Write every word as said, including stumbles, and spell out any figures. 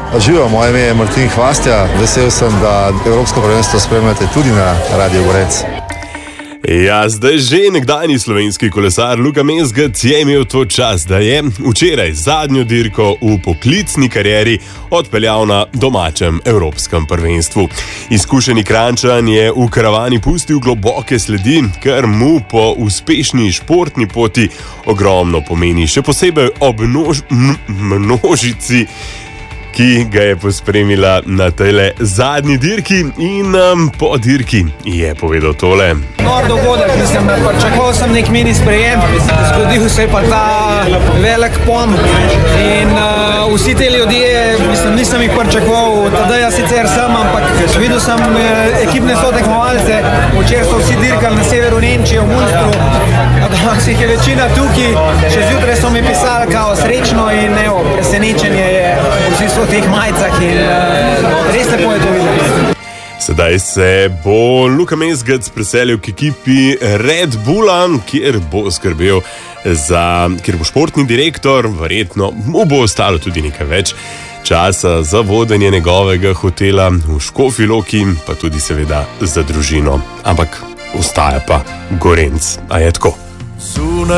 Živijo, moje ime je Martin Hvastja, vesel sem, da Evropsko prvenstvo spremljate tudi na Radio Gorec. Ja, zdaj že nekdanji slovenski kolesar Luka Mezgec je imel to čas, da je včeraj zadnjo dirko v poklicni karieri odpeljal na domačem Evropskem prvenstvu. Izkušeni Kranjčan je v karavani pustil globoke sledi, kar mu po uspešni športni poti ogromno pomeni, še posebej ob množ, množici, ki ga je pospremila na tejle zadnji dirki in um, po dirki je povedal tole. Nor dogodek, mislim, pričakoval sem nek mini sprejem, zgodil se je pa ta velik pom in uh, vsi te ljudje, mislim, nisem jih pričakoval, tadej jaz sicer sem, ampak videl sem ekipne sotekmovalce, včeraj so vsi dirkali na severu Nemčije, v Munstru, danes jih je večina tukaj, še zjutraj so mi pisali kao srečno in evo, presenečenje je, vsi so v teh majicah in uh, res lepo je to videti. Sedaj se bo Luka Mezgec preselil k ekipi Red Bulla, kjer bo skrbel za, kjer bo športni direktor, verjetno mu bo ostalo tudi nekaj več časa za vodenje njegovega hotela v Škofji Loki, pa tudi seveda za družino. Ampak ostaja pa Gorenc, a je tako?